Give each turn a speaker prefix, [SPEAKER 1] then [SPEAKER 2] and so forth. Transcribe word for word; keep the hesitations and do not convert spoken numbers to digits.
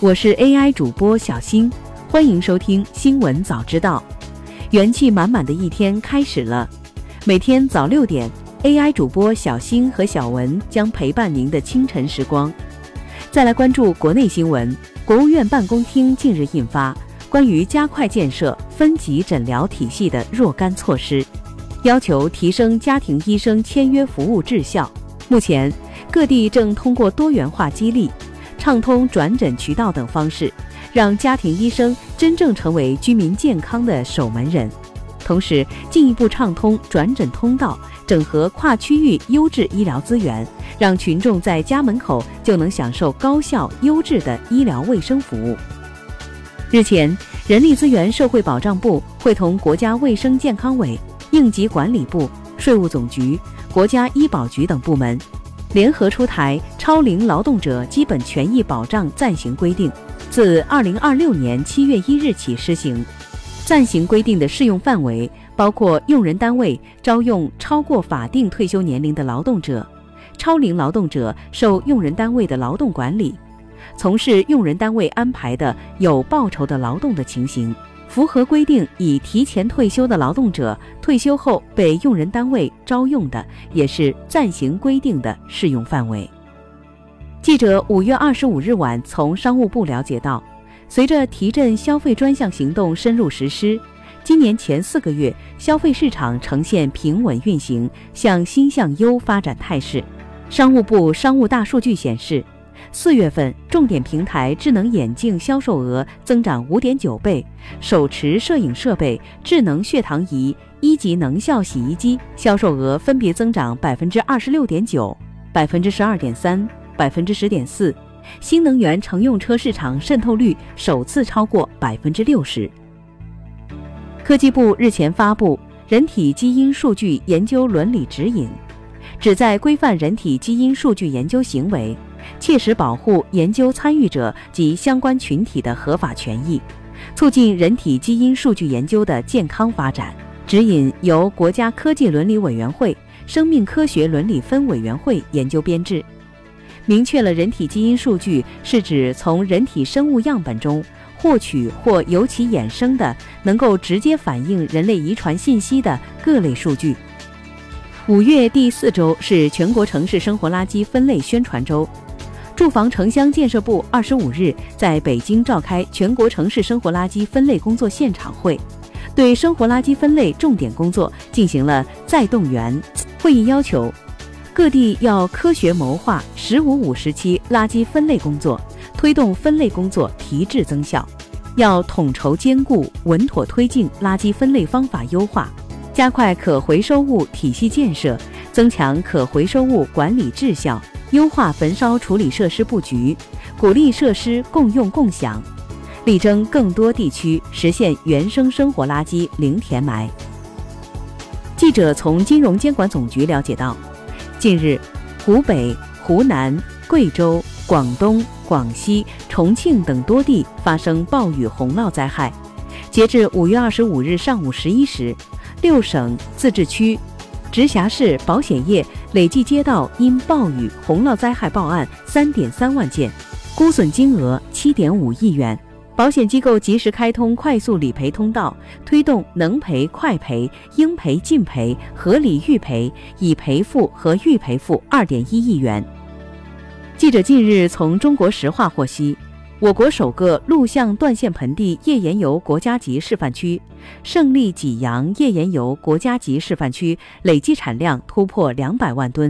[SPEAKER 1] 我是 A I 主播小新，欢迎收听新闻早知道。元气满满的一天开始了，每天早六点 ，A I 主播小新和小文将陪伴您的清晨时光。再来关注国内新闻，国务院办公厅近日印发关于加快建设分级诊疗体系的若干措施，要求提升家庭医生签约服务质效。目前，各地正通过多元化激励、畅通转诊渠道等方式，让家庭医生真正成为居民健康的守门人。同时，进一步畅通转诊通道，整合跨区域优质医疗资源，让群众在家门口就能享受高效优质的医疗卫生服务。日前，人力资源社会保障部会同国家卫生健康委、应急管理部、税务总局、国家医保局等部门联合出台超龄劳动者基本权益保障暂行规定，自二零二六年七月一日起施行。暂行规定的适用范围包括用人单位招用超过法定退休年龄的劳动者，超龄劳动者受用人单位的劳动管理，从事用人单位安排的有报酬的劳动的情形。符合规定已提前退休的劳动者，退休后被用人单位招用的，也是暂行规定的适用范围。记者五月二十五日晚从商务部了解到，随着提振消费专项行动深入实施，今年前四个月消费市场呈现平稳运行、向新向优发展态势。商务部商务大数据显示，四月份重点平台智能眼镜销售额增长 五点九倍，手持摄影设备、智能血糖仪、一级能效洗衣机销售额分别增长 百分之二十六点九、百分之十二点三、百分之十点四，新能源乘用车市场渗透率首次超过 百分之六十。科技部日前发布人体基因数据研究伦理指引，旨在规范人体基因数据研究行为，切实保护研究参与者及相关群体的合法权益，促进人体基因数据研究的健康发展。指引由国家科技伦理委员会、生命科学伦理分委员会研究编制，明确了人体基因数据是指从人体生物样本中获取或由其衍生的能够直接反映人类遗传信息的各类数据。五月第四周是全国城市生活垃圾分类宣传周。住房城乡建设部二十五日在北京召开全国城市生活垃圾分类工作现场会，对生活垃圾分类重点工作进行了再动员。会议要求，各地要科学谋划“十五五”时期垃圾分类工作，推动分类工作提质增效，要统筹兼顾、稳妥推进垃圾分类方法优化，加快可回收物体系建设，增强可回收物管理质效，优化焚烧处理设施布局，鼓励设施共用共享，力争更多地区实现原生生活垃圾零填埋。记者从金融监管总局了解到，近日，湖北、湖南、贵州、广东、广西、重庆等多地发生暴雨洪涝灾害。截至五月二十五日上午十一时，六省、自治区、直辖市保险业累计接到因暴雨洪涝灾害报案 三点三万件，估损金额 七点五亿元。保险机构及时开通快速理赔通道，推动能赔快赔、应赔尽赔、合理预赔、已赔付和预赔付 二点一亿元。记者近日从中国石化获悉，我国首个陆相断线盆地页岩油国家级示范区胜利济阳页岩油国家级示范区累计产量突破两百万吨，